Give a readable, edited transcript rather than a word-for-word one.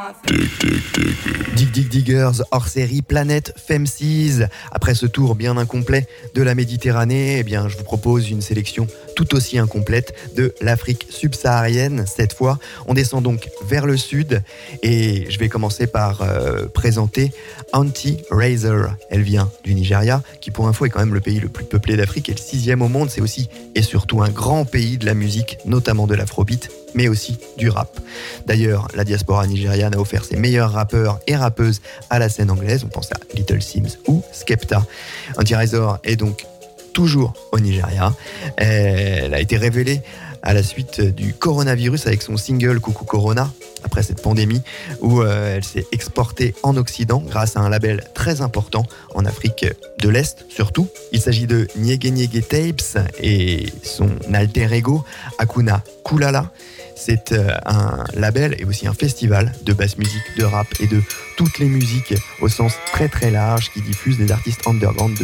Dig Dig Diggers, hors série Planète Femsies. Après ce tour bien incomplet de la Méditerranée, eh bien, je vous propose une sélection tout aussi incomplète de l'Afrique subsaharienne. Cette fois, on descend donc vers le sud et je vais commencer par présenter Auntie Razor. Elle vient du Nigeria, qui pour info est quand même le pays le plus peuplé d'Afrique et le 6e au monde. C'est aussi et surtout un grand pays de la musique, notamment de l'afrobeat, mais aussi du rap. D'ailleurs, la diaspora nigériane a offert ses meilleurs rappeurs et rappeuses à la scène anglaise. On pense à Little Sims ou Skepta. Auntie Razor est donc toujours au Nigeria. Elle a été révélée à la suite du coronavirus avec son single Coucou Corona, après cette pandémie, où elle s'est exportée en Occident grâce à un label très important en Afrique de l'Est surtout. Il s'agit de Nyege Nyege Tapes et son alter ego Akuna Kulala. C'est un label et aussi un festival de basse musique, de rap et de toutes les musiques au sens très très large qui diffuse des artistes underground de